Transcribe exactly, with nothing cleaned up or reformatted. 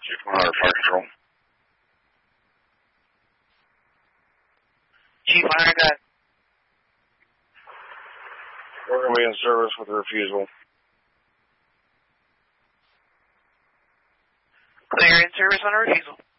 six one hundred Fire Control. Chief, I got. We're going to be in service with a refusal. Clear in service on a refusal.